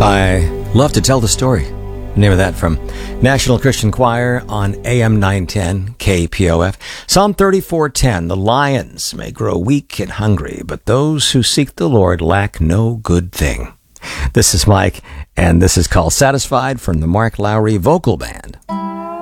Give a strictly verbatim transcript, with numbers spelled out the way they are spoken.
I love to tell the story. Name of that from National Christian Choir on A M nine ten K P O F. Psalm thirty-four ten, the lions may grow weak and hungry, but those who seek the Lord lack no good thing. This is Mike, and this is called Satisfied from the Mark Lowry Vocal Band.